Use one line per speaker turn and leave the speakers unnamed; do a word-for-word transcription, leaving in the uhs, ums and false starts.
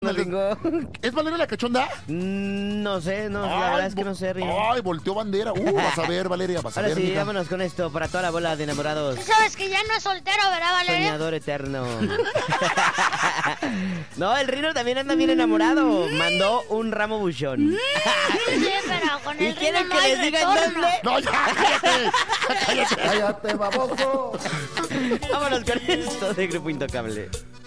No tengo.
¿Es Valeria la cachonda?
Mm, No sé, no, la
Ay,
verdad es que
vo-
no sé, Rino.
Ay, volteó bandera. Uh, vas a ver, Valeria, vas a
Ahora
ver,
sí,
mija.
vámonos con esto para toda la bola de enamorados.
Tú sabes que ya no es soltero, ¿verdad, Valeria?
Soñador eterno. No, el Rino también anda bien enamorado. Mandó un ramo buchón.
Sí, pero con
¿Y
el
quieren
Rino no
que
hay
les diga en
retorno.
dónde?
No, ya, cállate. Ya, cállate.
¡Cállate, baboso!
Vámonos con esto de Grupo Intocable.